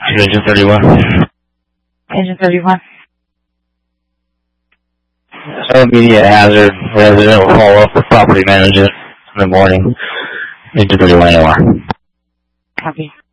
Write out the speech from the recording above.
Engine 31. Engine 31. So immediate hazard. Resident will follow up with property management in the morning. Engine 31 AOR. Copy.